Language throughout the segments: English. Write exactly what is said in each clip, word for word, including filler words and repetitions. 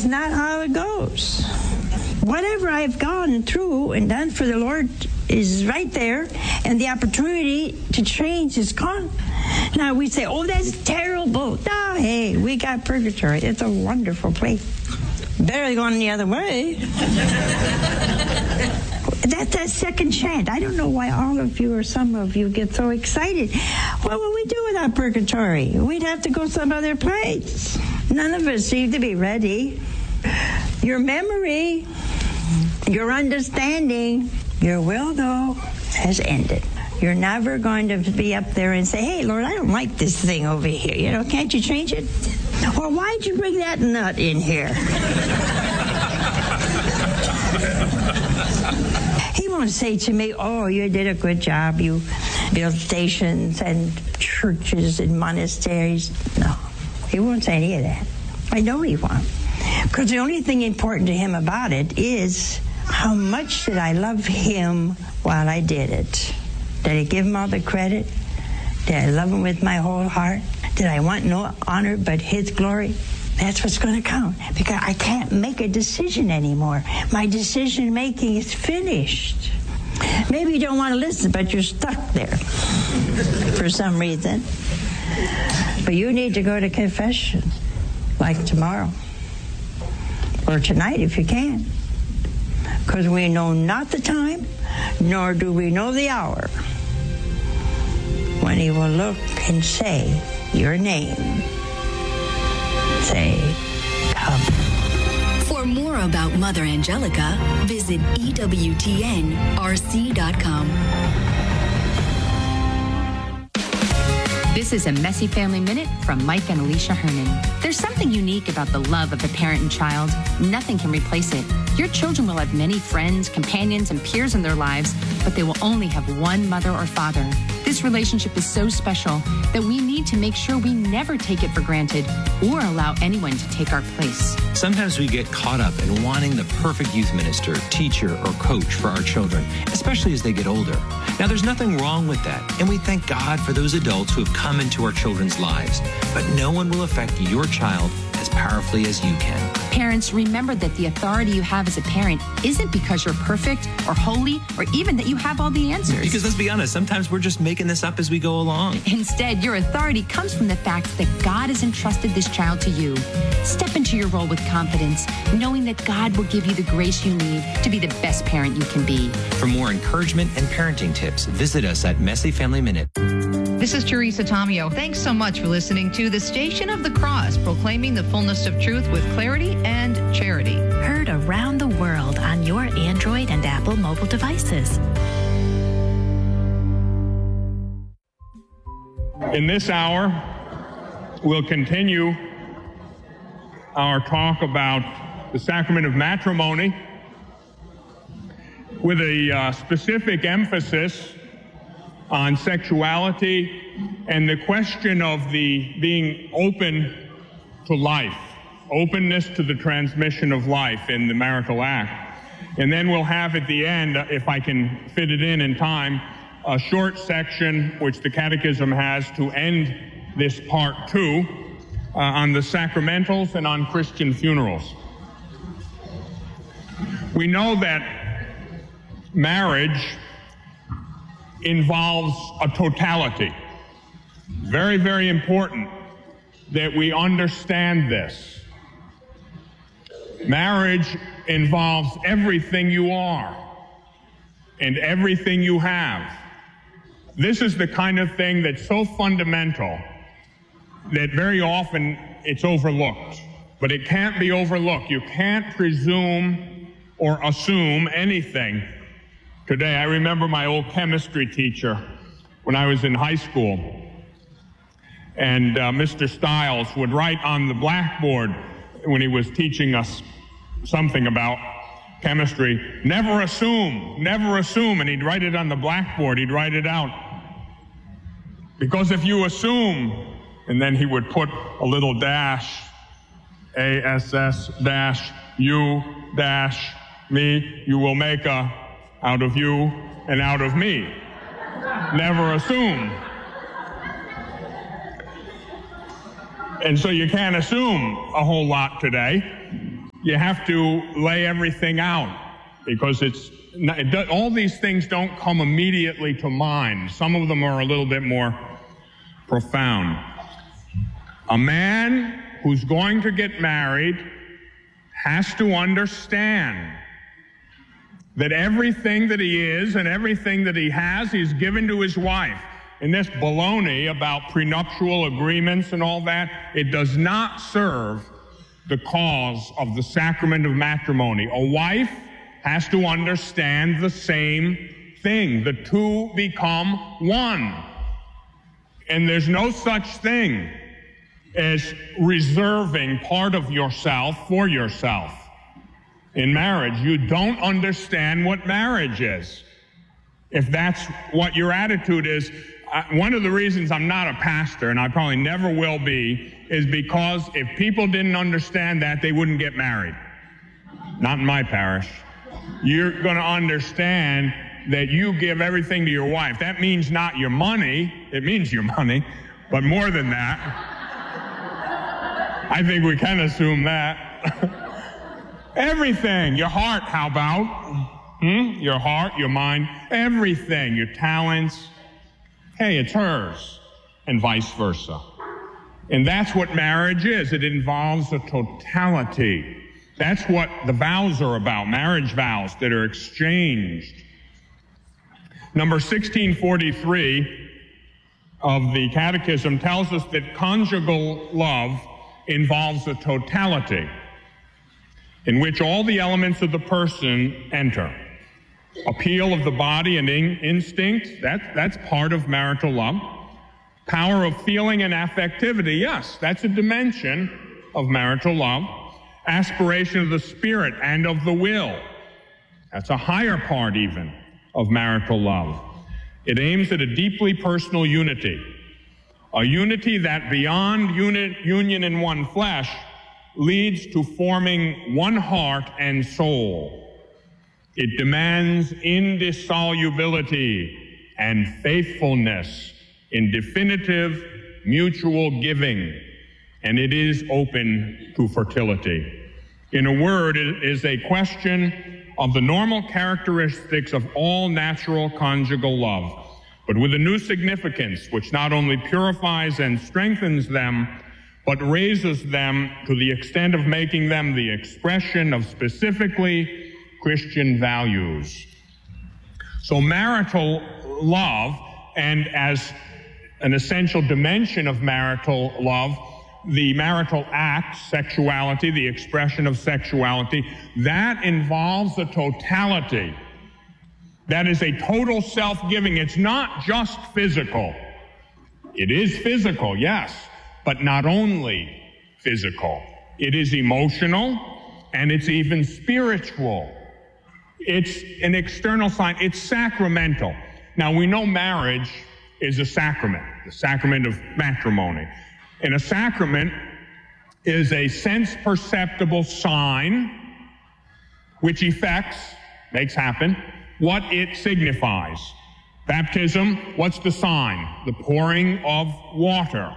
That's not how it goes. Whatever I've gone through and done for the Lord is right there, and the opportunity to change is gone. Now we say, oh, that's terrible. No, hey, we got purgatory. It's a wonderful place. Better than going the other way. That's that second chance. I don't know why all of you or some of you get so excited. What would we do without purgatory? We'd have to go some other place. None of us seem to be ready. Your memory, your understanding, your will, though, has ended. You're never going to be up there and say, hey, Lord, I don't like this thing over here. You know, can't you change it? Or why'd you bring that nut in here? He won't say to me, oh, you did a good job. You built stations and churches and monasteries. No, he won't say any of that. I know he won't. Because the only thing important to him about it is how much did I love him while I did it? Did I give him all the credit? Did I love him with my whole heart? Did I want no honor but his glory? That's what's going to count, because I can't make a decision anymore. My decision making is finished. Maybe you don't want to listen, but you're stuck there for some reason. But you need to go to confession, like tomorrow. Or tonight, if you can. Because we know not the time, nor do we know the hour, when he will look and say your name. Say, come. For more about Mother Angelica, visit E W T N R C dot com. This is a Messy Family Minute from Mike and Alicia Hernon. There's something unique about the love of a parent and child. Nothing can replace it. Your children will have many friends, companions, and peers in their lives, but they will only have one mother or father. This relationship is so special that we need to make sure we never take it for granted or allow anyone to take our place. Sometimes we get caught up in wanting the perfect youth minister, teacher, or coach for our children, especially as they get older. Now, there's nothing wrong with that, and we thank God for those adults who have come into our children's lives. But no one will affect your child as powerfully as you can. Parents, remember that the authority you have as a parent isn't because you're perfect or holy or even that you have all the answers. Because let's be honest, sometimes we're just making this up as we go along. Instead, your authority comes from the fact that God has entrusted this child to you. Step into your role with confidence, knowing that God will give you the grace you need to be the best parent you can be. For more encouragement and parenting tips, visit us at Messy Family Minute. This is Teresa Tomeo. Thanks so much for listening to the Station of the Cross, proclaiming the fullness of truth with clarity and charity. Heard around the world on your Android and Apple mobile devices. In this hour, we'll continue our talk about the sacrament of matrimony with a uh, specific emphasis on sexuality and the question of the being open to life, openness to the transmission of life in the marital act. And then we'll have at the end, if I can fit it in in time, a short section which the Catechism has to end this part two uh, on the sacramentals and on Christian funerals. We know that marriage involves a totality. Very, very important that we understand this. Marriage involves everything you are and everything you have. This is the kind of thing that's so fundamental that very often it's overlooked. But it can't be overlooked. You can't presume or assume anything today. I remember my old chemistry teacher when I was in high school, and uh, Mister Stiles would write on the blackboard when he was teaching us something about chemistry, never assume, never assume, and he'd write it on the blackboard, he'd write it out. Because if you assume, and then he would put a little dash, A S S dash, you dash, me, you will make a out of you and out of me. Never assume. And so you can't assume a whole lot today. you have to lay everything out because it's it does, all these things don't come immediately to mind. Some of them are a little bit more profound. A man who's going to get married has to understand that everything that he is and everything that he has, he's given to his wife. And this baloney about prenuptial agreements and all that, it does not serve the cause of the sacrament of matrimony. A wife has to understand the same thing. The two become one. And there's no such thing as reserving part of yourself for yourself. In marriage, you don't understand what marriage is. If that's what your attitude is, I, one of the reasons I'm not a pastor, and I probably never will be, is because if people didn't understand that, they wouldn't get married. Not in my parish. You're going to understand that you give everything to your wife. That means not your money. It means your money, but more than that. I think we can assume that. Everything. Your heart, how about? Hmm? Your heart, your mind, everything. Your talents. Hey, it's hers. And vice versa. And that's what marriage is. It involves a totality. That's what the vows are about, marriage vows that are exchanged. Number sixteen forty-three of the Catechism tells us that conjugal love involves a totality in which all the elements of the person enter. Appeal of the body and in- instinct, that, that's part of marital love. Power of feeling and affectivity, yes, that's a dimension of marital love. Aspiration of the spirit and of the will, that's a higher part even of marital love. It aims at a deeply personal unity, a unity that beyond uni- union in one flesh leads to forming one heart and soul. It demands indissolubility and faithfulness in definitive mutual giving, and it is open to fertility. In a word, it is a question of the normal characteristics of all natural conjugal love, but with a new significance which not only purifies and strengthens them, but raises them to the extent of making them the expression of specifically Christian values. So marital love, and as an essential dimension of marital love, the marital act, sexuality, the expression of sexuality, that involves a totality. That is a total self-giving. It's not just physical. It is physical, yes, but not only physical. It is emotional, and it's even spiritual. It's an external sign. It's sacramental. Now, we know marriage is a sacrament, the sacrament of matrimony. And a sacrament is a sense-perceptible sign which effects, makes happen, what it signifies. Baptism, what's the sign? The pouring of water.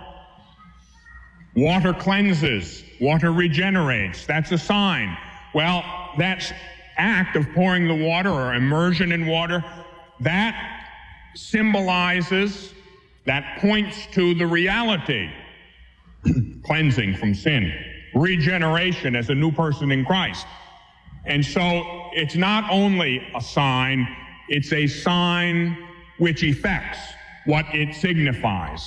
Water cleanses. Water regenerates. That's a sign. Well, that act of pouring the water or immersion in water, that symbolizes, that points to the reality. Cleansing from sin. Regeneration as a new person in Christ. And so it's not only a sign, it's a sign which effects what it signifies.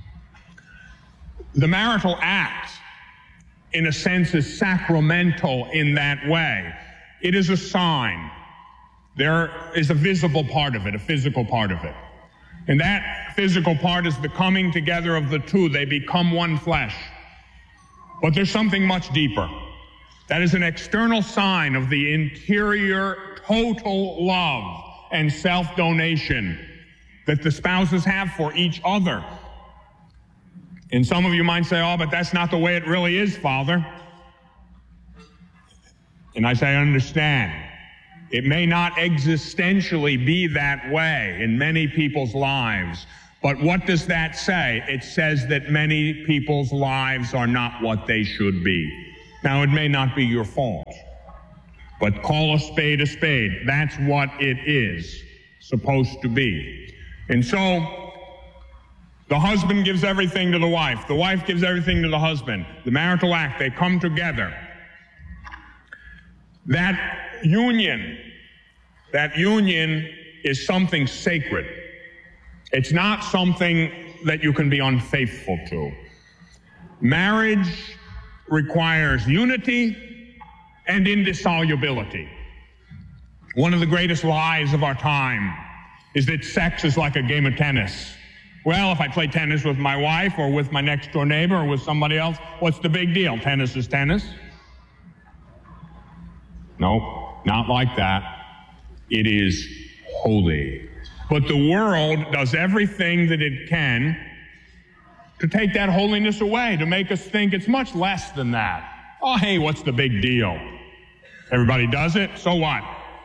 The marital act, in a sense, is sacramental in that way. It is a sign. There is a visible part of it, a physical part of it. And that physical part is the coming together of the two. They become one flesh. But there's something much deeper. That is an external sign of the interior total love and self-donation that the spouses have for each other. And some of you might say, oh, but that's not the way it really is, Father. And I say, I understand. It may not existentially be that way in many people's lives. But what does that say? It says that many people's lives are not what they should be. Now, it may not be your fault. But call a spade a spade. That's what it is supposed to be. And so the husband gives everything to the wife. The wife gives everything to the husband. The marital act, they come together. That union, that union is something sacred. It's not something that you can be unfaithful to. Marriage requires unity and indissolubility. One of the greatest lies of our time is that sex is like a game of tennis. Well, if I play tennis with my wife or with my next door neighbor or with somebody else, what's the big deal? Tennis is tennis. No, not like that. It is holy. But the world does everything that it can to take that holiness away, to make us think it's much less than that. Oh, hey, what's the big deal? Everybody does it, so what?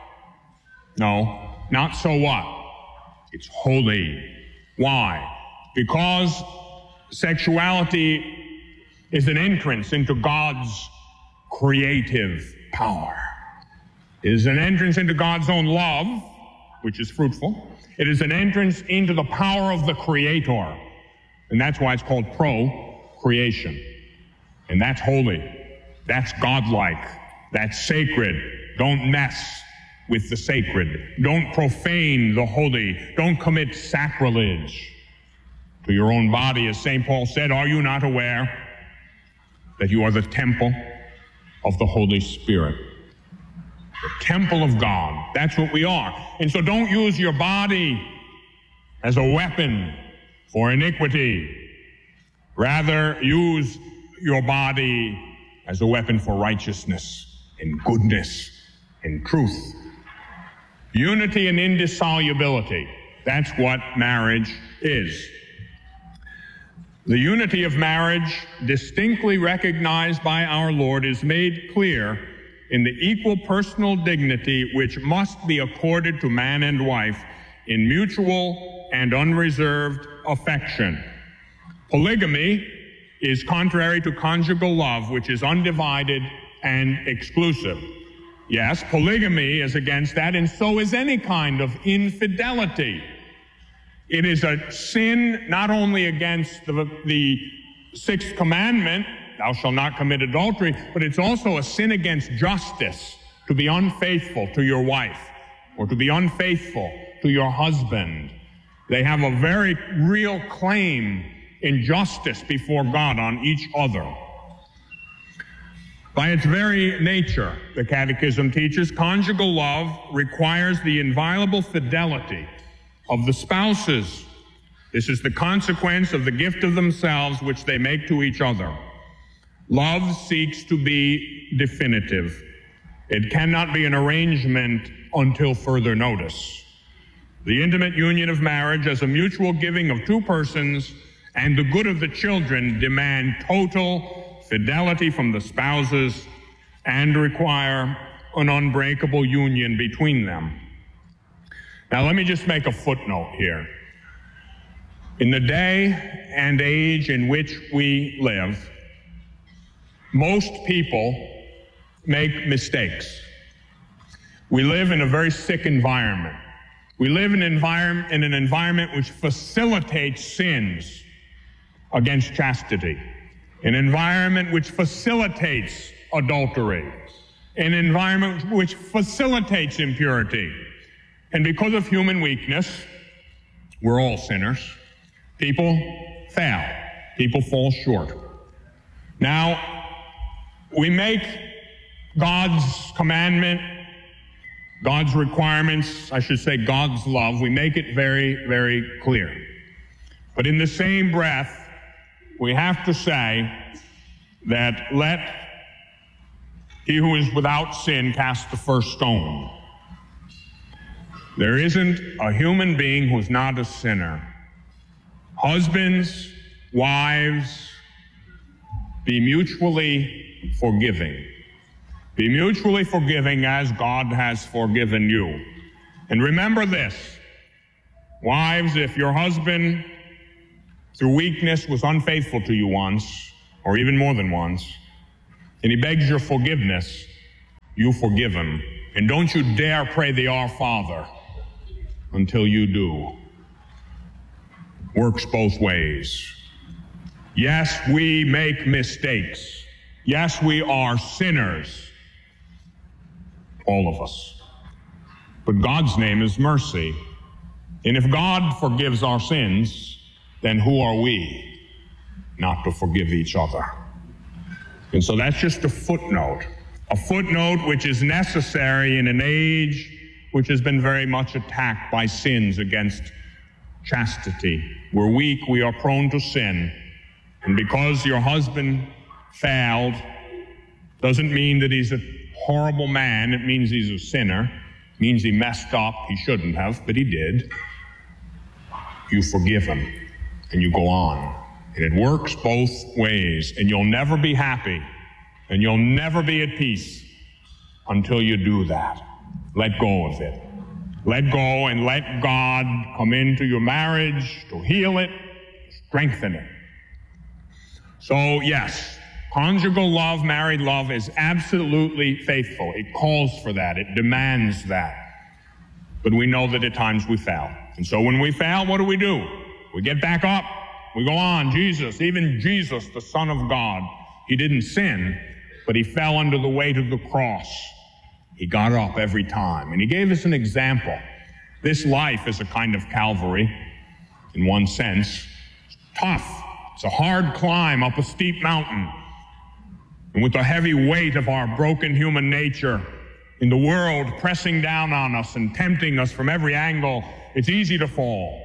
No, not so what. It's holy. Why? Because sexuality is an entrance into God's creative power. It is an entrance into God's own love, which is fruitful. It is an entrance into the power of the Creator. And that's why it's called procreation. And that's holy. That's godlike. That's sacred. Don't mess with the sacred. Don't profane the holy. Don't commit sacrilege to your own body. As Saint Paul said, are you not aware that you are the temple of the Holy Spirit? The temple of God. That's what we are. And so don't use your body as a weapon for iniquity. Rather, use your body as a weapon for righteousness and goodness and truth. Unity and indissolubility. That's what marriage is. The unity of marriage, distinctly recognized by our Lord, is made clear in the equal personal dignity which must be accorded to man and wife in mutual and unreserved affection. Polygamy is contrary to conjugal love, which is undivided and exclusive. Yes, polygamy is against that, and so is any kind of infidelity. It is a sin not only against the, the sixth commandment, thou shalt not commit adultery, but it's also a sin against justice, to be unfaithful to your wife or to be unfaithful to your husband. They have a very real claim in justice before God on each other. By its very nature, the Catechism teaches, conjugal love requires the inviolable fidelity of the spouses. This is the consequence of the gift of themselves which they make to each other. Love seeks to be definitive. It cannot be an arrangement until further notice. The intimate union of marriage as a mutual giving of two persons and the good of the children demand total fidelity from the spouses and require an unbreakable union between them. Now, let me just make a footnote here. In the day and age in which we live, most people make mistakes. We live in a very sick environment. We live in an environment, in an environment which facilitates sins against chastity, an environment which facilitates adultery, an environment which facilitates impurity. And because of human weakness, we're all sinners. People fail. People fall short. Now, we make God's commandment, God's requirements, I should say God's love, we make it very, very clear. But in the same breath, we have to say that let he who is without sin cast the first stone. There isn't a human being who's not a sinner. Husbands, wives, be mutually forgiving. Be mutually forgiving as God has forgiven you. And remember this, wives, if your husband through weakness was unfaithful to you once, or even more than once, and he begs your forgiveness, you forgive him. And don't you dare pray the Our Father until you do. Works both ways. Yes, we make mistakes. Yes, we are sinners. All of us. But God's name is mercy. And if God forgives our sins, then who are we not to forgive each other? And so that's just a footnote. A footnote which is necessary in an age which has been very much attacked by sins against chastity. We're weak, we are prone to sin. And because your husband failed, doesn't mean that he's a horrible man. It means he's a sinner. It means he messed up. He shouldn't have, but he did. You forgive him, and you go on. And it works both ways, and you'll never be happy, and you'll never be at peace until you do that. Let go of it. Let go and let God come into your marriage to heal it, to strengthen it. So, yes, conjugal love, married love is absolutely faithful. It calls for that. It demands that. But we know that at times we fail. And so when we fail, what do we do? We get back up. We go on. Jesus, even Jesus, the Son of God, he didn't sin, but he fell under the weight of the cross. He got up every time. And he gave us an example. This life is a kind of Calvary, in one sense. It's tough. It's a hard climb up a steep mountain. And with the heavy weight of our broken human nature in the world pressing down on us and tempting us from every angle, it's easy to fall.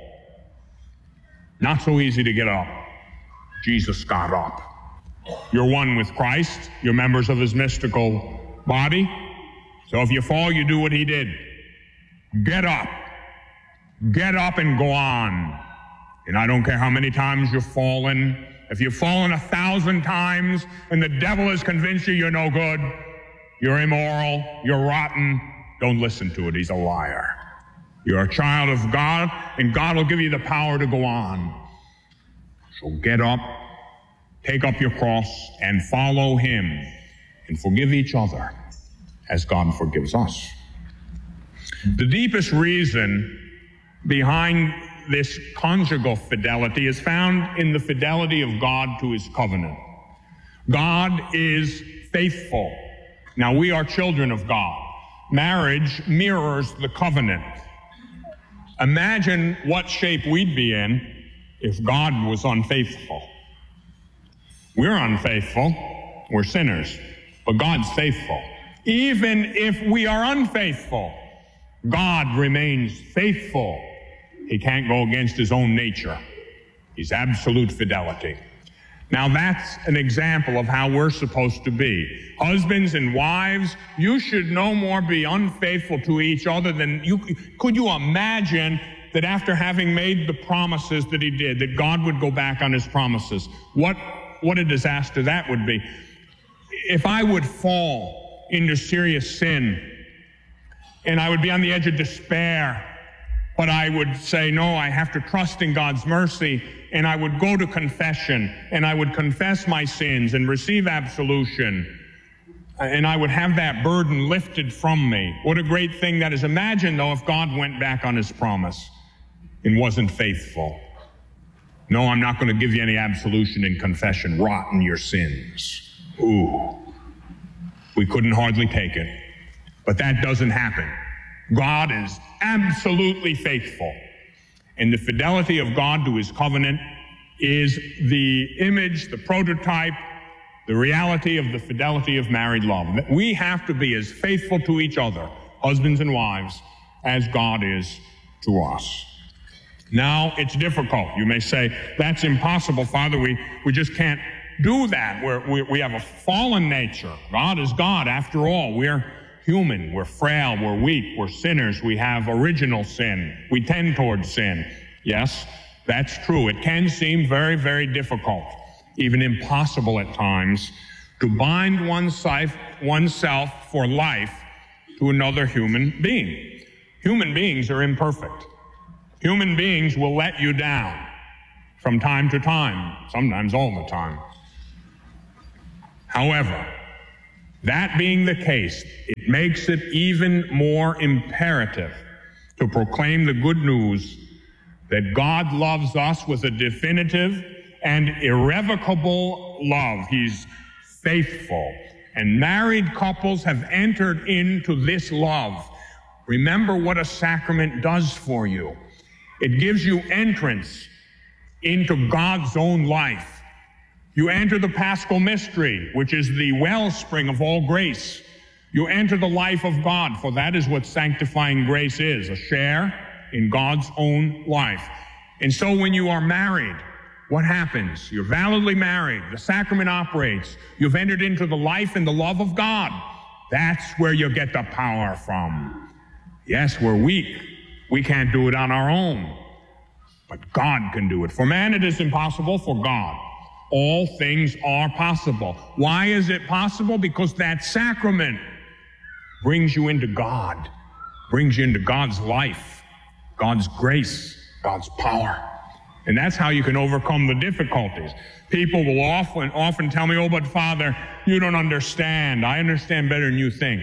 Not so easy to get up. Jesus got up. You're one with Christ. You're members of his mystical body. So if you fall, you do what he did. Get up. Get up and go on. And I don't care how many times you've fallen. If you've fallen a thousand times and the devil has convinced you you're no good, you're immoral, you're rotten, don't listen to it. He's a liar. You're a child of God, and God will give you the power to go on. So get up, take up your cross, and follow him, and forgive each other as God forgives us. The deepest reason behind this conjugal fidelity is found in the fidelity of God to his covenant. God is faithful. Now, we are children of God. Marriage mirrors the covenant. Imagine what shape we'd be in if God was unfaithful. We're unfaithful. We're sinners. But God's faithful. Even if we are unfaithful, God remains faithful. He can't go against his own nature. He's absolute fidelity. Now that's an example of how we're supposed to be. Husbands and wives, you should no more be unfaithful to each other than you. Could you imagine that after having made the promises that he did, that God would go back on his promises? What, what a disaster that would be. If I would fall into serious sin and I would be on the edge of despair, but I would say, no, I have to trust in God's mercy, and I would go to confession, and I would confess my sins and receive absolution, and I would have that burden lifted from me. What a great thing that is. Imagine, though, if God went back on his promise and wasn't faithful. No, I'm not going to give you any absolution in confession. Rot in your sins. Ooh. We couldn't hardly take it. But that doesn't happen. God is absolutely faithful. And the fidelity of God to his covenant is the image, the prototype, the reality of the fidelity of married love. We have to be as faithful to each other, husbands and wives, as God is to us. Now, it's difficult. You may say, that's impossible, Father. We, we just can't do that. We're, we, we have a fallen nature. God is God, after all. We're human, we're frail, we're weak, we're sinners, we have original sin, we tend towards sin. Yes, that's true. It can seem very, very difficult, even impossible at times, to bind oneself, oneself for life to another human being. Human beings are imperfect. Human beings will let you down from time to time, sometimes all the time. However, That being the case, it makes it even more imperative to proclaim the good news that God loves us with a definitive and irrevocable love. He's faithful. And married couples have entered into this love. Remember what a sacrament does for you. It gives you entrance into God's own life. You enter the Paschal mystery, which is the wellspring of all grace. You enter the life of God, for that is what sanctifying grace is, a share in God's own life. And so when you are married, what happens? You're validly married. The sacrament operates. You've entered into the life and the love of God. That's where you get the power from. Yes, we're weak. We can't do it on our own. But God can do it. For man it is impossible, for God all things are possible. Why is it possible? Because that sacrament brings you into God, brings you into God's life, God's grace, God's power. And that's how you can overcome the difficulties. People will often, often tell me, oh, but Father, you don't understand. I understand better than you think.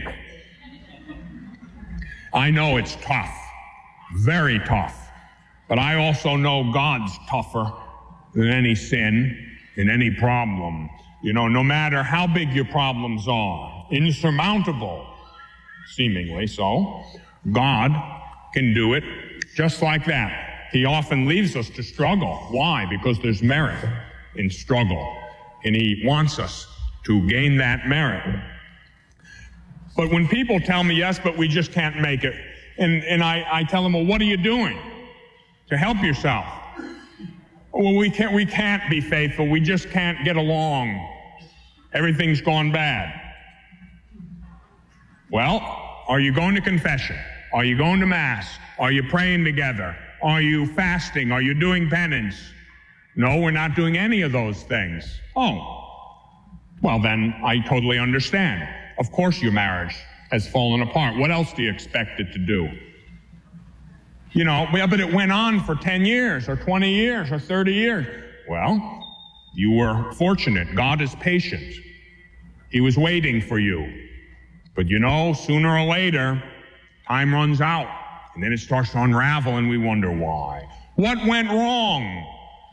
I know it's tough, very tough. But I also know God's tougher than any sin and any problem. You know, no matter how big your problems are, insurmountable, seemingly so, God can do it just like that. He often leaves us to struggle. Why? Because there's merit in struggle. And he wants us to gain that merit. But when people tell me, yes, but we just can't make it, and, and I, I tell them, well, what are you doing to help yourself? Well, we can't, we can't be faithful. We just can't get along. Everything's gone bad. Well, are you going to confession? Are you going to Mass? Are you praying together? Are you fasting? Are you doing penance? No, we're not doing any of those things. Oh, well then I totally understand. Of course your marriage has fallen apart. What else do you expect it to do? You know, but it went on for ten years or twenty years or thirty years. Well, you were fortunate. God is patient. He was waiting for you. But you know, sooner or later, time runs out. And then it starts to unravel and we wonder why. What went wrong?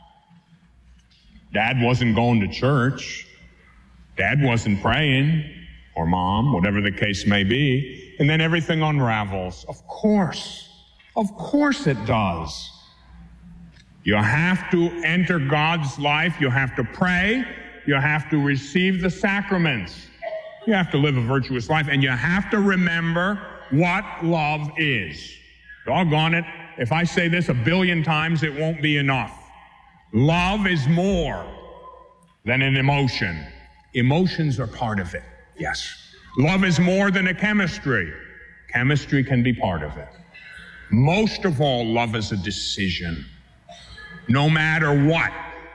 Dad wasn't going to church. Dad wasn't praying. Or mom, whatever the case may be. And then everything unravels. Of course. Of course it does. You have to enter God's life. You have to pray. You have to receive the sacraments. You have to live a virtuous life. And you have to remember what love is. Doggone it. If I say this a billion times, it won't be enough. Love is more than an emotion. Emotions are part of it. Yes. Love is more than a chemistry. Chemistry can be part of it. Most of all, love is a decision. No matter what,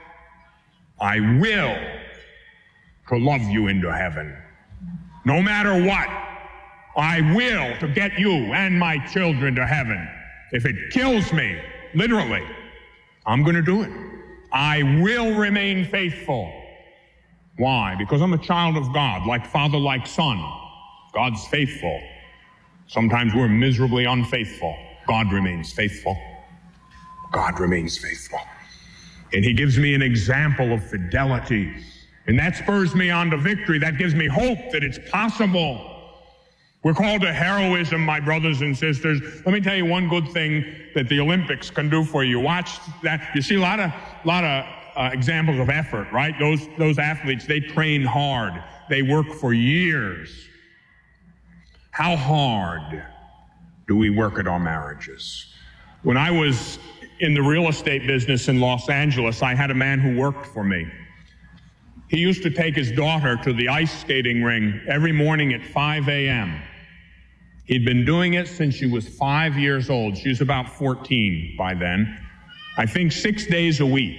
I will to love you into heaven. No matter what, I will to get you and my children to heaven. If it kills me, literally, I'm going to do it. I will remain faithful. Why? Because I'm a child of God, like father, like son. God's faithful. Sometimes we're miserably unfaithful. God remains faithful. God remains faithful. And he gives me an example of fidelity. And that spurs me on to victory. That gives me hope that it's possible. We're called to heroism, my brothers and sisters. Let me tell you one good thing that the Olympics can do for you. Watch that. You see a lot of, lot of uh, examples of effort, right? Those, those athletes, they train hard. They work for years. How hard do we work at our marriages? When I was in the real estate business in Los Angeles, I had a man who worked for me. He used to take his daughter to the ice skating ring every morning at five a.m. He'd been doing it since she was five years old. She was about fourteen by then. I think six days a week.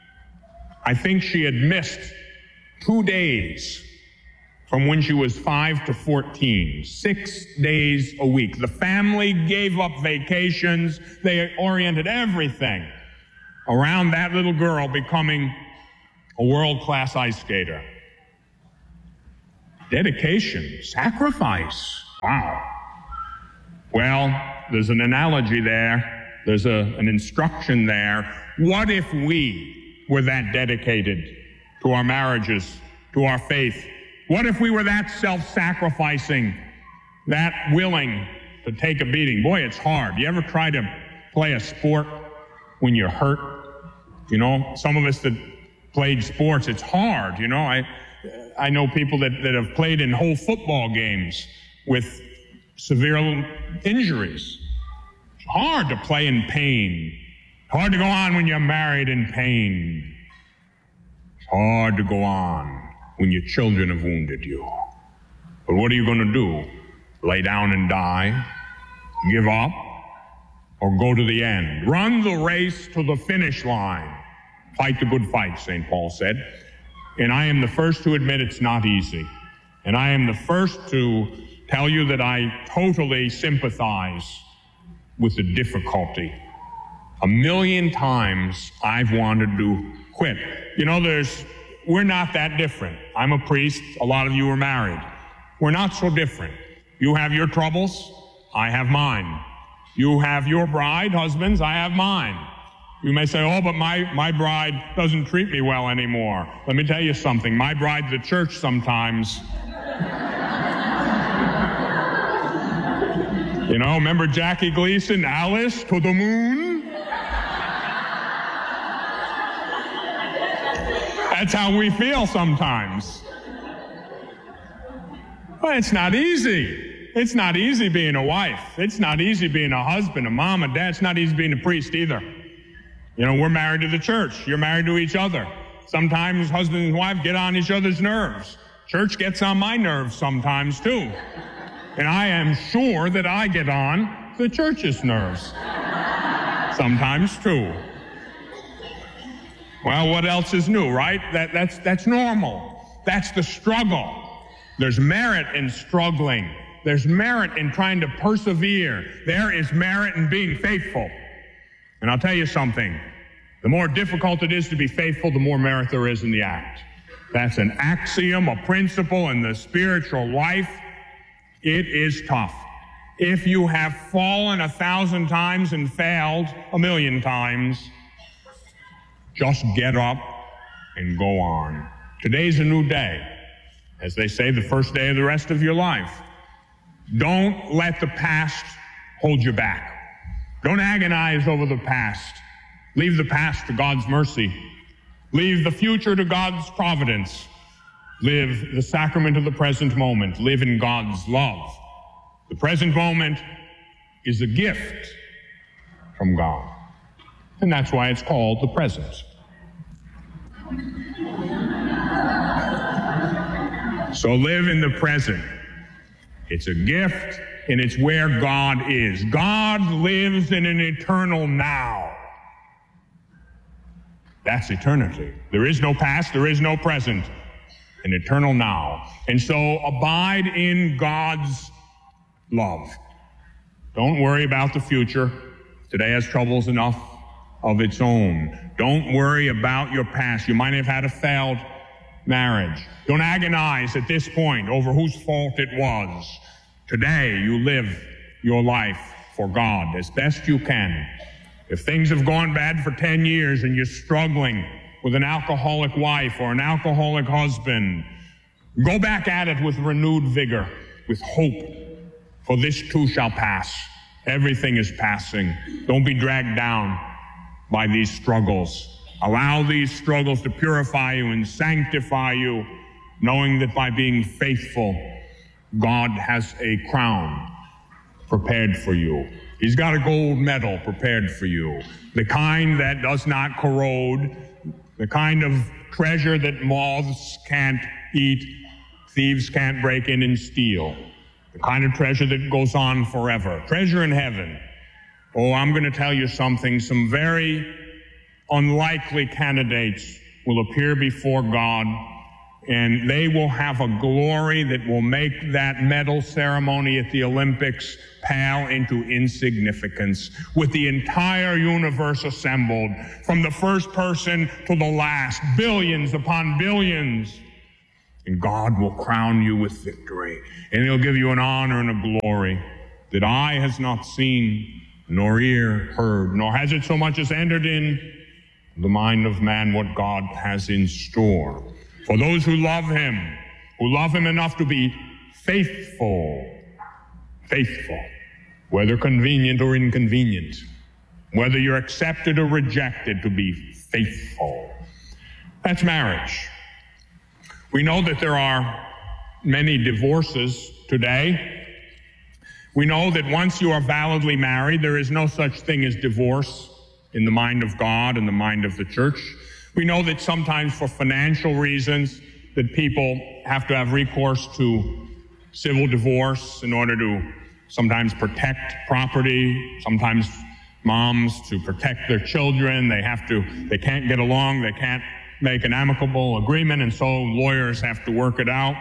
I think she had missed two days from when she was five to fourteen. Six days a week. The family gave up vacations. They oriented everything around that little girl becoming a world-class ice skater. dedication, sacrifice. Wow. Well, there's an analogy there. There's a, an instruction there. What if we were that dedicated to our marriages, to our faith? What if we were that self-sacrificing, that willing to take a beating? Boy, it's hard. You ever try to play a sport when you're hurt? You know, some of us that played sports, it's hard. You know, I I know people that, that have played in whole football games with severe injuries. It's hard to play in pain. It's hard to go on when you're married in pain. It's hard to go on when your children have wounded you. But what are you going to do? Lay down and die? Give up? Or go to the end? Run the race to the finish line. Fight the good fight, Saint Paul said. And I am the first to admit it's not easy. And I am the first to tell you that I totally sympathize with the difficulty. A million times I've wanted to quit. You know, there's, we're not that different. I'm a priest. A lot of you are married. We're not so different. You have your troubles. I have mine. You have your bride, husbands. I have mine. You may say, oh, but my, my bride doesn't treat me well anymore. Let me tell you something. My bride's at church sometimes. You know, remember Jackie Gleason, Alice to the moon? That's how we feel sometimes. But it's not easy. It's not easy being a wife. It's not easy being a husband, a mom, a dad. It's not easy being a priest either. You know, we're married to the church. You're married to each other. Sometimes husband and wife get on each other's nerves. Church gets on my nerves sometimes too. And I am sure that I get on the church's nerves sometimes too. Well, what else is new, right? That, that's, that's normal. That's the struggle. There's merit in struggling. There's merit in trying to persevere. There is merit in being faithful. And I'll tell you something. The more difficult it is to be faithful, the more merit there is in the act. That's an axiom, a principle in the spiritual life. It is tough. If you have fallen a thousand times and failed a million times, just get up and go on. Today's a new day. As they say, the first day of the rest of your life. Don't let the past hold you back. Don't agonize over the past. Leave the past to God's mercy. Leave the future to God's providence. Live the sacrament of the present moment. Live in God's love. The present moment is a gift from God. And that's why it's called the present. So live in the present. It's a gift, and it's where God is. God lives in an eternal now. That's eternity. There is no past, there is no present. An eternal now. And so abide in God's love. Don't worry about the future. Today has troubles enough of its own. Don't worry about your past. You might have had a failed marriage. Don't agonize at this point over whose fault it was. Today, you live your life for God as best you can. If things have gone bad for ten years and you're struggling with an alcoholic wife or an alcoholic husband, go back at it with renewed vigor, with hope, for this too shall pass. Everything is passing. Don't be dragged down by these struggles. Allow these struggles to purify you and sanctify you, knowing that by being faithful, God has a crown prepared for you. He's got a gold medal prepared for you, the kind that does not corrode, the kind of treasure that moths can't eat, thieves can't break in and steal, the kind of treasure that goes on forever, treasure in heaven. Oh, I'm going to tell you something. Some very unlikely candidates will appear before God, and they will have a glory that will make that medal ceremony at the Olympics pale into insignificance, with the entire universe assembled, from the first person to the last, billions upon billions. And God will crown you with victory. And he'll give you an honor and a glory that eye has not seen, nor ear heard, nor has it so much as entered in the mind of man what God has in store. For those who love him, who love him enough to be faithful, faithful, whether convenient or inconvenient, whether you're accepted or rejected, to be faithful. That's marriage. We know that there are many divorces today. We know that once you are validly married, there is no such thing as divorce in the mind of God and the mind of the church. We know that sometimes for financial reasons that people have to have recourse to civil divorce in order to sometimes protect property, sometimes moms to protect their children. They have to, they can't get along, they can't make an amicable agreement, and so lawyers have to work it out.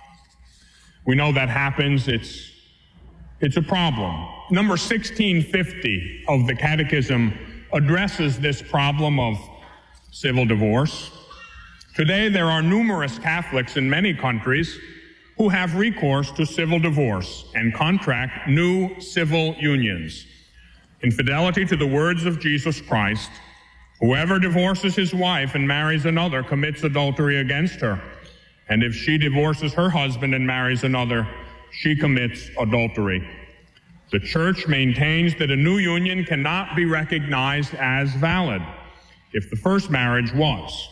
We know that happens. It's, it's a problem. Number sixteen fifty of the Catechism addresses this problem of civil divorce. Today, there are numerous Catholics in many countries who have recourse to civil divorce and contract new civil unions. In fidelity to the words of Jesus Christ, whoever divorces his wife and marries another commits adultery against her. And if she divorces her husband and marries another, she commits adultery. The Church maintains that a new union cannot be recognized as valid if the first marriage was.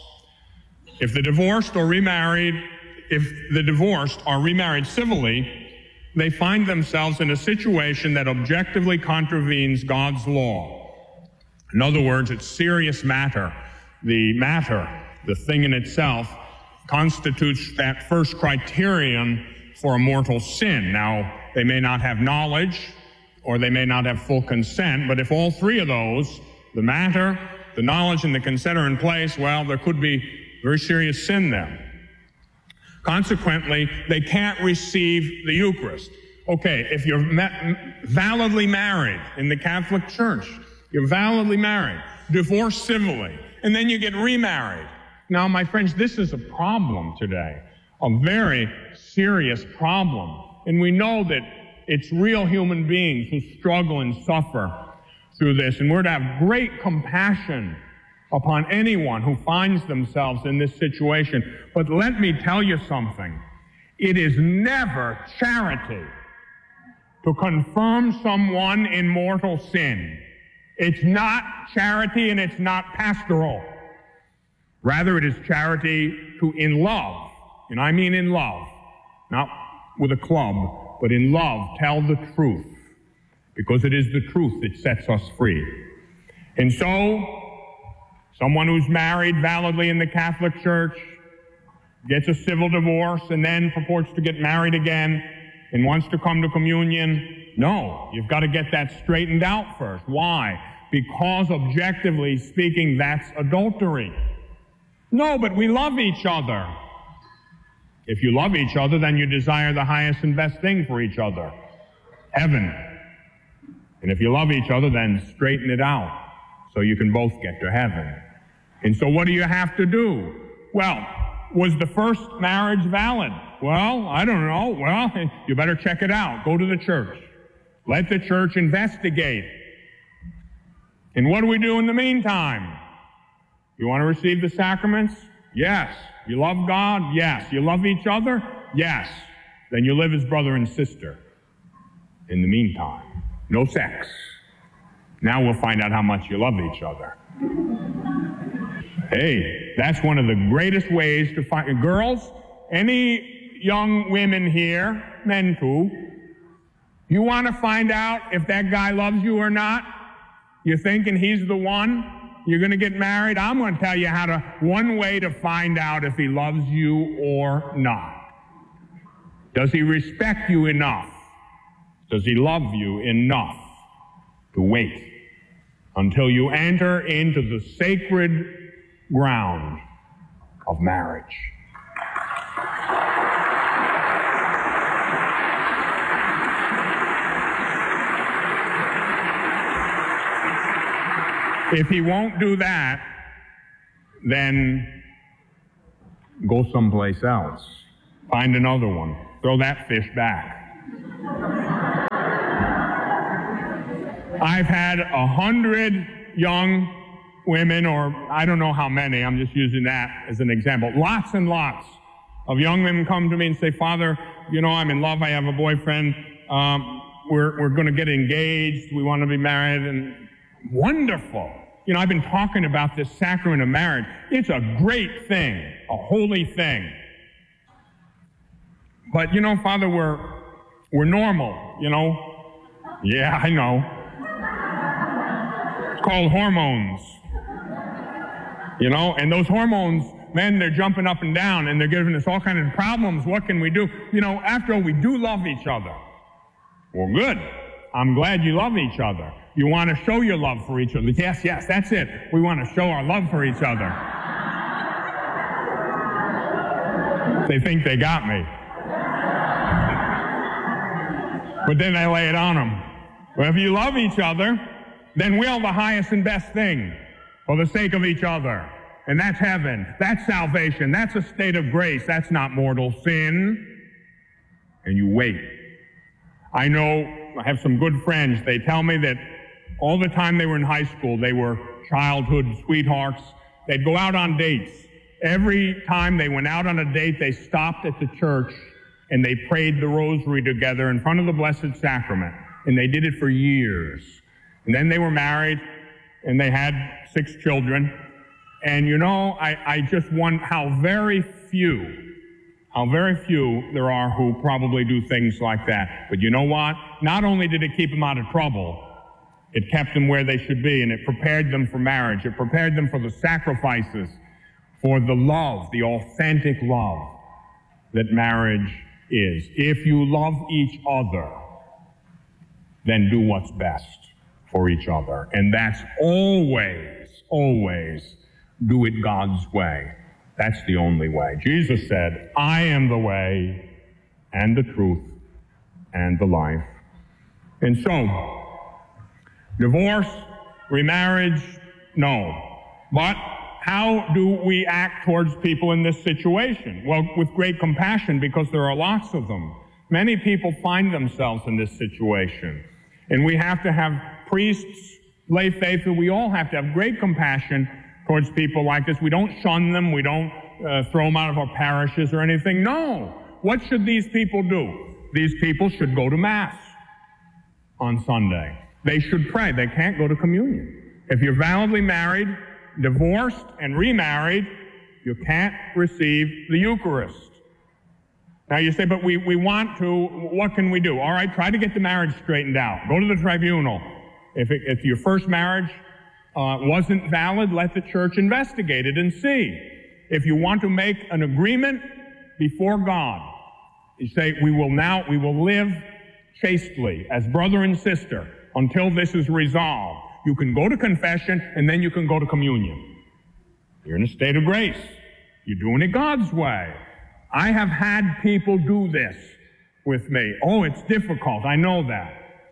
If the divorced or remarried, if the divorced are remarried civilly, they find themselves in a situation that objectively contravenes God's law. In other words, it's serious matter. The matter, the thing in itself, constitutes that first criterion for a mortal sin. Now, they may not have knowledge, or they may not have full consent, but if all three of those, the matter, the knowledge, and the consent are in place, well, there could be very serious sin there. Consequently, they can't receive the Eucharist. Okay, if you're ma- validly married in the Catholic Church, you're validly married, divorced civilly, and then you get remarried. Now, my friends, this is a problem today, a very serious problem. And we know that it's real human beings who struggle and suffer through this. And we're to have great compassion upon anyone who finds themselves in this situation. But let me tell you something. It is never charity to confirm someone in mortal sin. It's not charity and it's not pastoral. Rather, it is charity to, in love, and I mean in love, not with a club, but in love, tell the truth, because it is the truth that sets us free. And so, someone who's married validly in the Catholic Church gets a civil divorce and then purports to get married again and wants to come to communion. No, you've got to get that straightened out first. Why? Because objectively speaking, that's adultery. No, but we love each other. If you love each other, then you desire the highest and best thing for each other, heaven. And if you love each other, then straighten it out so you can both get to heaven. And so what do you have to do? Well, was the first marriage valid? Well, I don't know. Well, you better check it out. Go to the church. Let the church investigate. And what do we do in the meantime? You want to receive the sacraments? Yes. You love God? Yes. You love each other? Yes. Then you live as brother and sister. In the meantime, no sex. Now we'll find out how much you love each other. Hey, that's one of the greatest ways to find... Girls, any young women here, men too, you want to find out if that guy loves you or not? You're thinking he's the one? You're going to get married? I'm going to tell you how to, one way to find out if he loves you or not. Does he respect you enough? Does he love you enough to wait until you enter into the sacred ground of marriage? If he won't do that, then go someplace else. Find another one. Throw that fish back. I've had a hundred young women, or I don't know how many, I'm just using that as an example, lots and lots of young women come to me and say, Father, you know, I'm in love, I have a boyfriend, um, we're, we're going to get engaged, we want to be married, and wonderful. You know, I've been talking about this sacrament of marriage. It's a great thing, a holy thing. But, you know, Father, we're, we're normal, you know. Yeah, I know. It's called hormones. You know, and those hormones, man, they're jumping up and down, and they're giving us all kinds of problems. What can we do? You know, after all, we do love each other. Well, good. I'm glad you love each other. You want to show your love for each other. Yes, yes, that's it. We want to show our love for each other. They think they got me. But then I lay it on them. Well, if you love each other, then will the highest and best thing for the sake of each other. And that's heaven. That's salvation. That's a state of grace. That's not mortal sin. And you wait. I know, I have some good friends. They tell me that all the time they were in high school, they were childhood sweethearts. They'd go out on dates. Every time they went out on a date, they stopped at the church and they prayed the rosary together in front of the Blessed Sacrament. And they did it for years. And then they were married, and they had six children. And you know, I, I just wonder how very few, how very few there are who probably do things like that. But you know what? Not only did it keep them out of trouble, it kept them where they should be, and it prepared them for marriage. It prepared them for the sacrifices, for the love, the authentic love that marriage is. If you love each other, then do what's best for each other. And that's always, always do it God's way. That's the only way. Jesus said, I am the way and the truth and the life. And so, divorce, remarriage, no. But how do we act towards people in this situation? Well, with great compassion, because there are lots of them. Many people find themselves in this situation. And we have to have priests, lay faithful. We all have to have great compassion towards people like this. We don't shun them. We don't uh, throw them out of our parishes or anything. No. What should these people do? These people should go to Mass on Sunday. They should pray. They can't go to communion. If you're validly married, divorced, and remarried, you can't receive the Eucharist. Now you say, but we, we want to, what can we do? All right, try to get the marriage straightened out. Go to the tribunal. If, it, if your first marriage uh, wasn't valid, let the church investigate it and see. If you want to make an agreement before God, you say, we will now, we will live chastely as brother and sister until this is resolved. You can go to confession, and then you can go to communion. You're in a state of grace. You're doing it God's way. I have had people do this with me. Oh, it's difficult. I know that.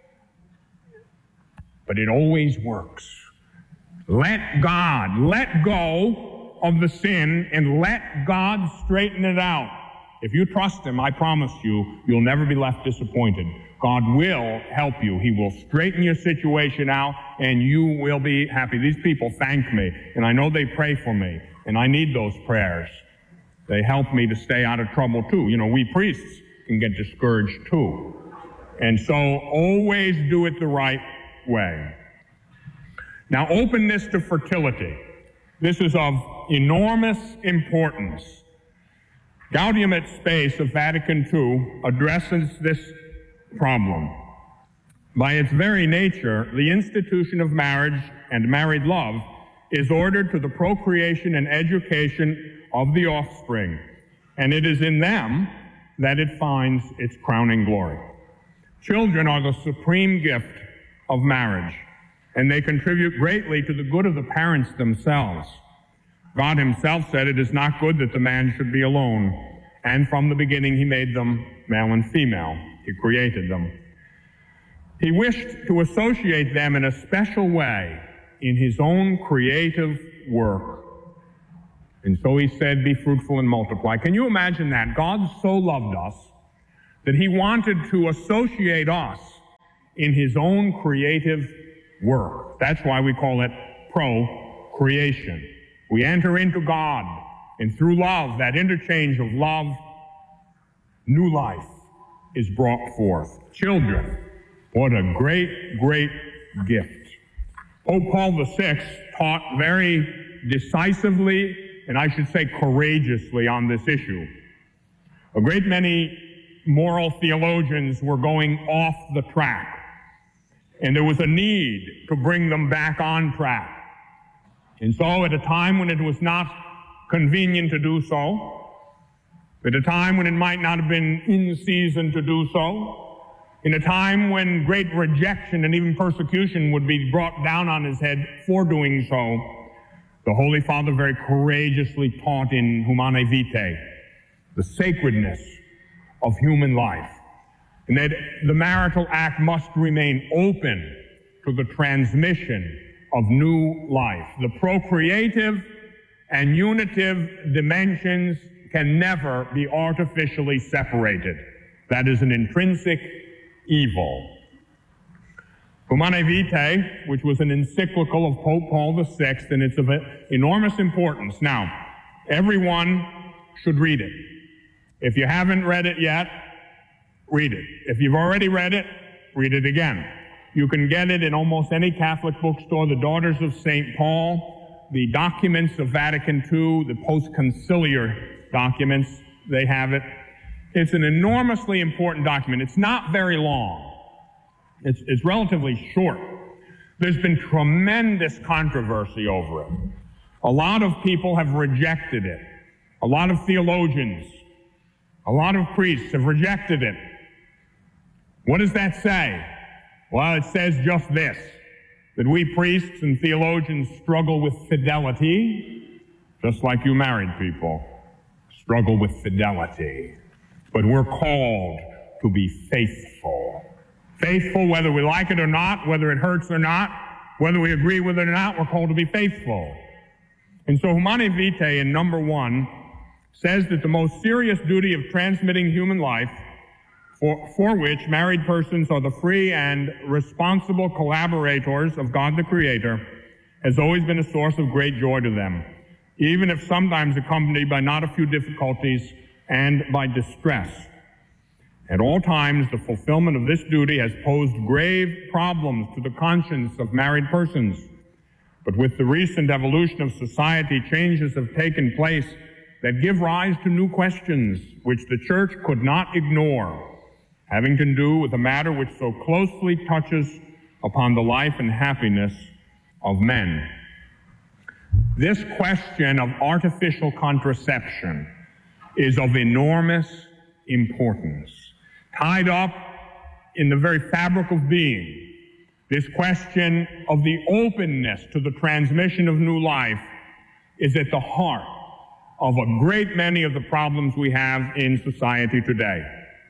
But it always works. Let God, let go of the sin and let God straighten it out. If you trust Him, I promise you, you'll never be left disappointed. God will help you. He will straighten your situation out, and you will be happy. These people thank me, and I know they pray for me, and I need those prayers. They help me to stay out of trouble, too. You know, we priests can get discouraged, too. And so always do it the right way. Now, openness to fertility. This is of enormous importance. Gaudium et Spes of Vatican Two addresses this problem. By its very nature, the institution of marriage and married love is ordered to the procreation and education of the offspring, and it is in them that it finds its crowning glory. Children are the supreme gift of marriage, and they contribute greatly to the good of the parents themselves. God Himself said, it is not good that the man should be alone, and from the beginning He made them male and female. He created them. He wished to associate them in a special way in His own creative work. And so he said, be fruitful and multiply. Can you imagine that? God so loved us that he wanted to associate us in his own creative work. That's why we call it procreation. We enter into God, and through love, that interchange of love, new life is brought forth. Children, what a great, great gift. Pope Paul the Sixth taught very decisively, and I should say courageously, on this issue. A great many moral theologians were going off the track, and there was a need to bring them back on track. And so at a time when it was not convenient to do so, at a time when it might not have been in season to do so, in a time when great rejection and even persecution would be brought down on his head for doing so, the Holy Father very courageously taught in Humanae Vitae the sacredness of human life, and that the marital act must remain open to the transmission of new life. The procreative and unitive dimensions can never be artificially separated. That is an intrinsic evil. Humanae Vitae, which was an encyclical of Pope Paul the Sixth, and it's of enormous importance. Now, everyone should read it. If you haven't read it yet, read it. If you've already read it, read it again. You can get it in almost any Catholic bookstore, the Daughters of Saint Paul, the documents of Vatican Two, the post-conciliar documents, they have it. It's an enormously important document. It's not very long. It's, it's relatively short. There's been tremendous controversy over it. A lot of people have rejected it. A lot of theologians, a lot of priests have rejected it. What does that say? Well, it says just this, that we priests and theologians struggle with fidelity, just like you married people struggle with fidelity. But we're called to be faithful. Faithful whether we like it or not, whether it hurts or not, whether we agree with it or not, we're called to be faithful. And so Humanae Vitae in number one says that the most serious duty of transmitting human life, for, for which married persons are the free and responsible collaborators of God the Creator, has always been a source of great joy to them, even if sometimes accompanied by not a few difficulties and by distress. At all times, the fulfillment of this duty has posed grave problems to the conscience of married persons. But with the recent evolution of society, changes have taken place that give rise to new questions which the Church could not ignore, having to do with a matter which so closely touches upon the life and happiness of men. This question of artificial contraception is of enormous importance. Tied up in the very fabric of being, this question of the openness to the transmission of new life is at the heart of a great many of the problems we have in society today.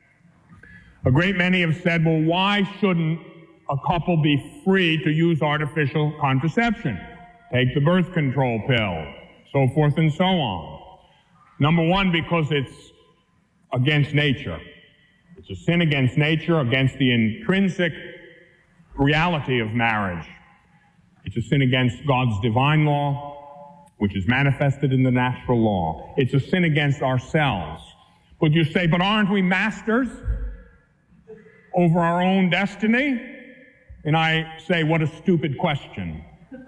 A great many have said, well, why shouldn't a couple be free to use artificial contraception? Take the birth control pill, so forth and so on. Number one, because it's against nature. It's a sin against nature, against the intrinsic reality of marriage. It's a sin against God's divine law, which is manifested in the natural law. It's a sin against ourselves. But you say, but aren't we masters over our own destiny? And I say, what a stupid question.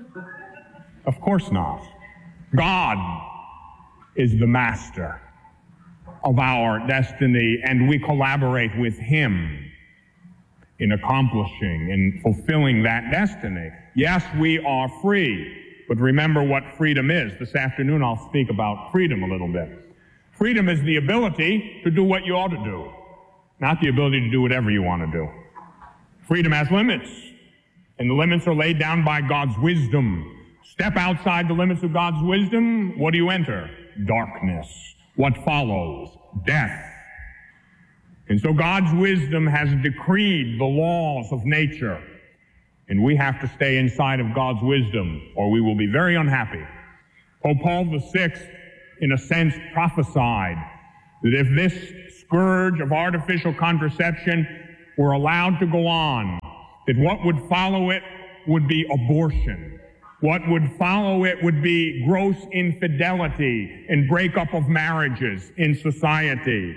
Of course not. God is the master of our destiny, and we collaborate with Him in accomplishing and fulfilling that destiny. Yes, we are free, but remember what freedom is. This afternoon I'll speak about freedom a little bit. Freedom is the ability to do what you ought to do, not the ability to do whatever you want to do. Freedom has limits, and the limits are laid down by God's wisdom. Step outside the limits of God's wisdom, what do you enter? Darkness. What follows? Death. And so God's wisdom has decreed the laws of nature, and we have to stay inside of God's wisdom, or we will be very unhappy. Pope Paul the Sixth in a sense, prophesied that if this scourge of artificial contraception were allowed to go on, that what would follow it would be abortion. What would follow it would be gross infidelity and breakup of marriages in society.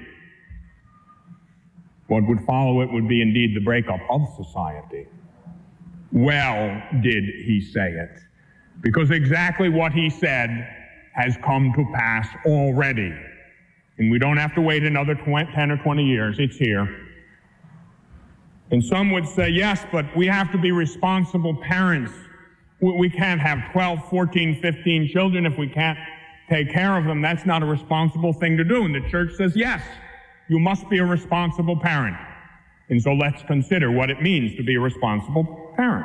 What would follow it would be indeed the breakup of society. Well did he say it, because exactly what he said has come to pass already. And we don't have to wait another ten or twenty years. It's here. And some would say, yes, but we have to be responsible parents. We can't have twelve, fourteen, fifteen children if we can't take care of them. That's not a responsible thing to do. And the church says, yes, you must be a responsible parent. And so let's consider what it means to be a responsible parent.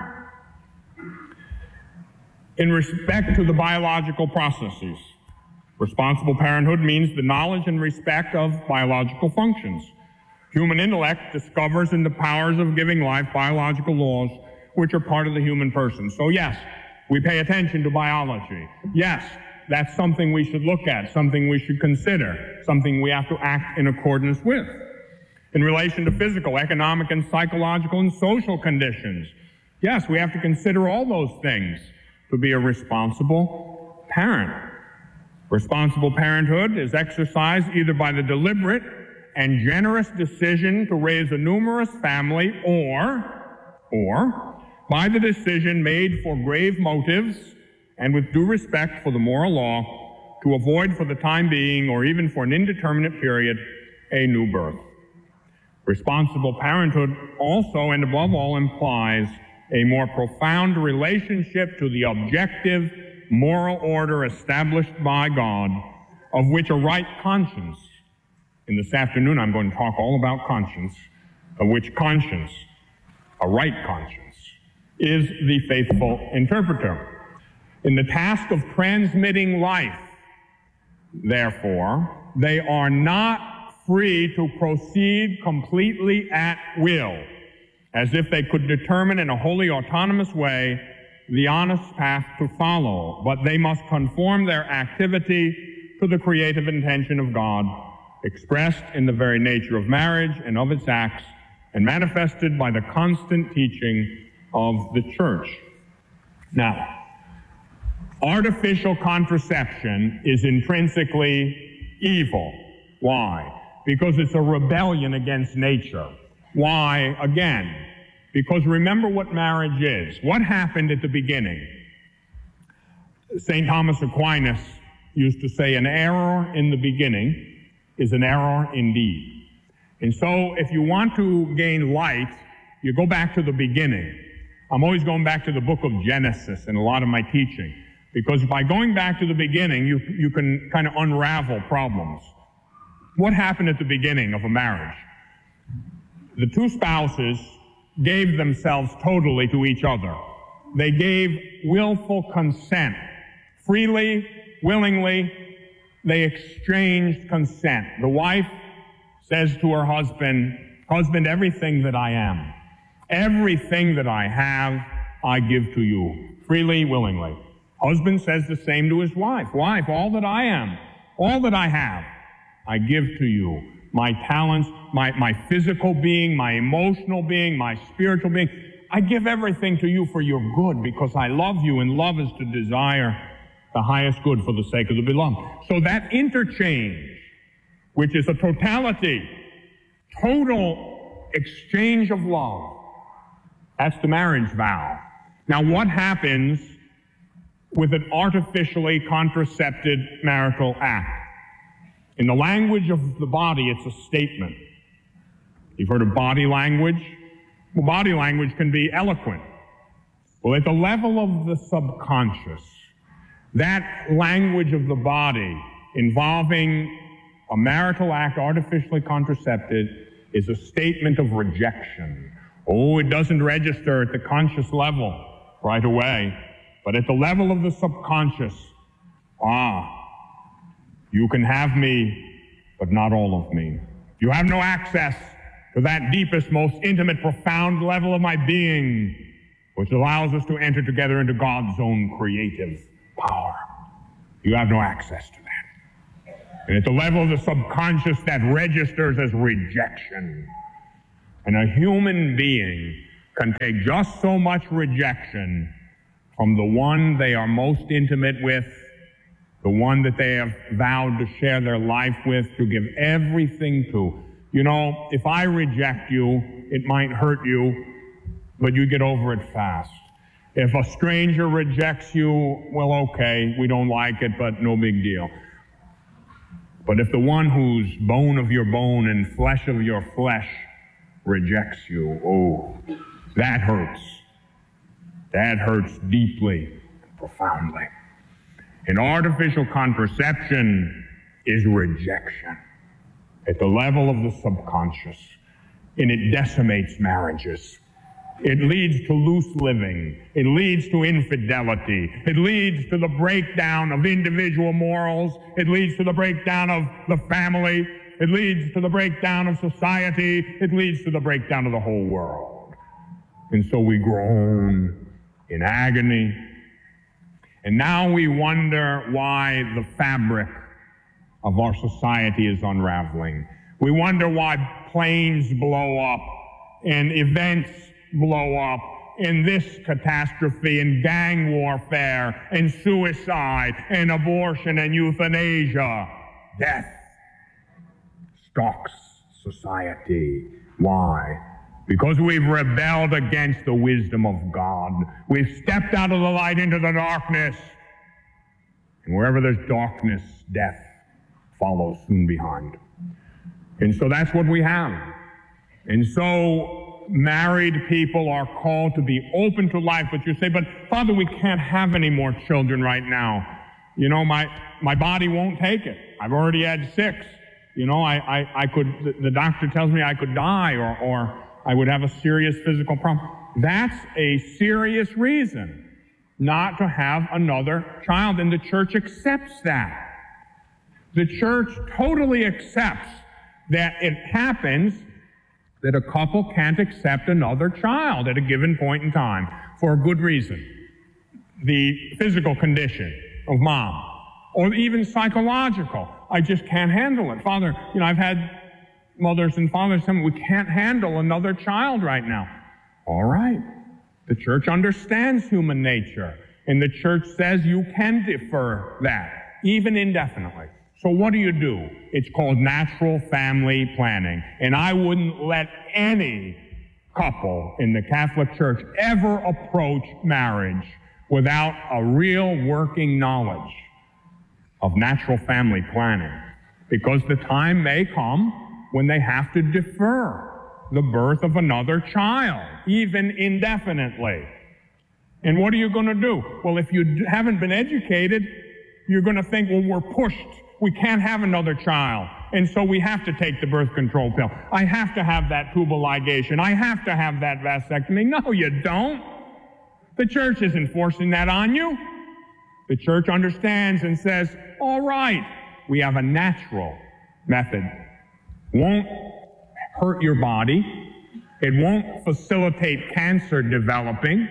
In respect to the biological processes, responsible parenthood means the knowledge and respect of biological functions. Human intellect discovers in the powers of giving life biological laws which are part of the human person. So yes, we pay attention to biology. Yes, that's something we should look at, something we should consider, something we have to act in accordance with. In relation to physical, economic, and psychological and social conditions, yes, we have to consider all those things to be a responsible parent. Responsible parenthood is exercised either by the deliberate and generous decision to raise a numerous family or, or by the decision made for grave motives and with due respect for the moral law to avoid for the time being or even for an indeterminate period a new birth. Responsible parenthood also and above all implies a more profound relationship to the objective moral order established by God, of which a right conscience, in this afternoon I'm going to talk all about conscience, of which conscience, a right conscience, is the faithful interpreter. In the task of transmitting life, therefore, they are not free to proceed completely at will, as if they could determine in a wholly autonomous way the honest path to follow, but they must conform their activity to the creative intention of God, expressed in the very nature of marriage and of its acts, and manifested by the constant teaching of the church. Now, artificial contraception is intrinsically evil. Why? Because it's a rebellion against nature. Why? Again, because remember what marriage is. What happened at the beginning? Saint Thomas Aquinas used to say, an error in the beginning is an error indeed. And so if you want to gain light, you go back to the beginning. I'm always going back to the book of Genesis in a lot of my teaching, because by going back to the beginning, you, you can kind of unravel problems. What happened at the beginning of a marriage? The two spouses gave themselves totally to each other. They gave willful consent. Freely, willingly, they exchanged consent. The wife says to her husband, husband, everything that I am, everything that I have, I give to you, freely, willingly. Husband says the same to his wife. Wife, all that I am, all that I have, I give to you. My talents, my, my physical being, my emotional being, my spiritual being. I give everything to you for your good because I love you, and love is to desire the highest good for the sake of the beloved. So that interchange, which is a totality, total exchange of love, that's the marriage vow. Now what happens with an artificially contracepted marital act? In the language of the body, it's a statement. You've heard of body language? Well, body language can be eloquent. Well, at the level of the subconscious, that language of the body involving a marital act artificially contracepted is a statement of rejection. Oh, it doesn't register at the conscious level right away, but at the level of the subconscious, ah, you can have me, but not all of me. You have no access to that deepest, most intimate, profound level of my being, which allows us to enter together into God's own creative power. You have no access to that. And at the level of the subconscious, that registers as rejection. And a human being can take just so much rejection from the one they are most intimate with, the one that they have vowed to share their life with, to give everything to. You know, if I reject you, it might hurt you, but you get over it fast. If a stranger rejects you, well, okay, we don't like it, but no big deal. But if the one who's bone of your bone and flesh of your flesh rejects you, oh, that hurts. That hurts deeply and profoundly. And artificial contraception is rejection at the level of the subconscious, and it decimates marriages. It leads to loose living. It leads to infidelity. It leads to the breakdown of individual morals. It leads to the breakdown of the family. It leads to the breakdown of society. It leads to the breakdown of the whole world. And so we groan in agony. And now we wonder why the fabric of our society is unraveling. We wonder why planes blow up and events blow up in this catastrophe and gang warfare and suicide and abortion and euthanasia. Death stalks society. Why? Because we've rebelled against the wisdom of God. We've stepped out of the light into the darkness. And wherever there's darkness, death follows soon behind. And so that's what we have. And so married people are called to be open to life. But you say, but Father, we can't have any more children right now. You know, my, my body won't take it. I've already had six. You know, I, I, I could, the, the doctor tells me I could die, or, or I would have a serious physical problem. That's a serious reason not to have another child, and the church accepts that. The church totally accepts that it happens that a couple can't accept another child at a given point in time for a good reason. The physical condition of mom, or even psychological. I just can't handle it. Father, you know, I've had mothers and fathers tell me, we can't handle another child right now. All right. The church understands human nature, and the church says you can defer that, even indefinitely. So what do you do? It's called natural family planning. And I wouldn't let any couple in the Catholic Church ever approach marriage without a real working knowledge of natural family planning. Because the time may come when they have to defer the birth of another child, even indefinitely. And what are you going to do? Well, if you haven't been educated, you're going to think, well, we're pushed. We can't have another child. And so we have to take the birth control pill. I have to have that tubal ligation. I have to have that vasectomy. No, you don't. The church isn't forcing that on you. The church understands and says, all right, we have a natural method. Won't hurt your body. It won't facilitate cancer developing.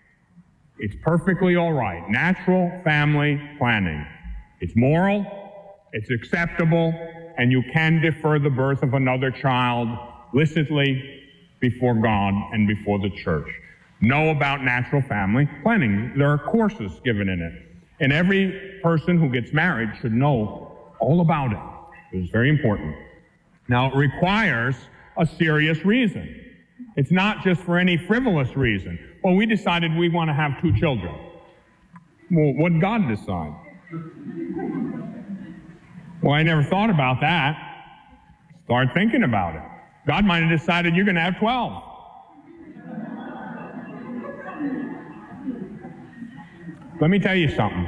It's perfectly all right. Natural family planning. It's moral, it's acceptable, and you can defer the birth of another child licitly before God and before the church. Know about natural family planning. There are courses given in it. And every person who gets married should know all about it. It's very important. Now, it requires a serious reason. It's not just for any frivolous reason. Well, we decided we want to have two children. Well, what did God decide? Well, I never thought about that. Start thinking about it. God might have decided you're going to have twelve. Let me tell you something.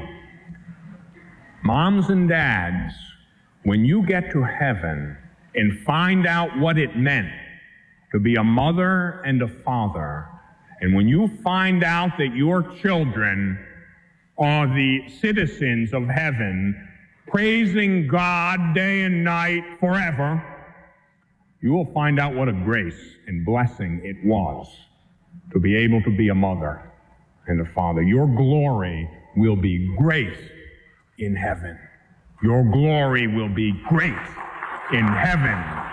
Moms and dads, when you get to heaven and find out what it meant to be a mother and a father, and when you find out that your children are the citizens of heaven, praising God day and night forever, you will find out what a grace and blessing it was to be able to be a mother and a father. Your glory will be grace in heaven. Your glory will be great in heaven